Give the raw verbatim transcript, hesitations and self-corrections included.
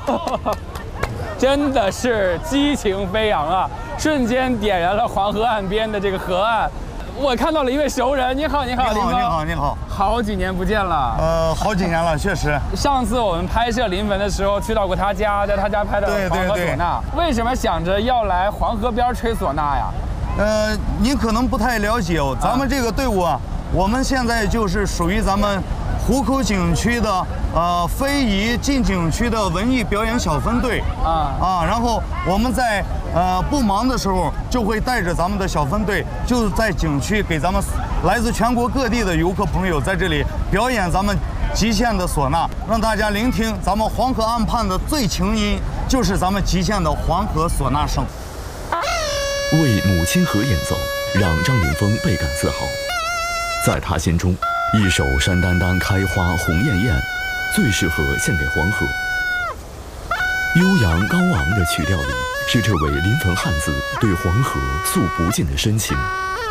真的是激情飞扬啊！瞬间点燃了黄河岸边的这个河岸。我看到了一位熟人，你好，你好， 你好， 林峰， 你好，你好， 好几年不见了。 呃，好几年了，确实。 上次我们拍摄临汾的时候，去到过他家，在他家拍的黄河唢呐。为什么想着要来黄河边吹唢呐呀？ 呃，您可能不太了解哦，咱们这个队伍啊，我们现在就是属于咱们湖口景区的呃非遗进景区的文艺表演小分队啊啊，然后我们在呃不忙的时候，就会带着咱们的小分队，就在景区给咱们来自全国各地的游客朋友在这里表演咱们极限的唢呐，让大家聆听咱们黄河岸畔的最情音，就是咱们极限的黄河唢呐声。 为母亲河演奏，让张凌峰倍感自豪。在他心中，一首“山丹丹开花红艳艳”最适合献给黄河。悠扬高昂的曲调里，是这位临汾汉子对黄河诉不尽的深情。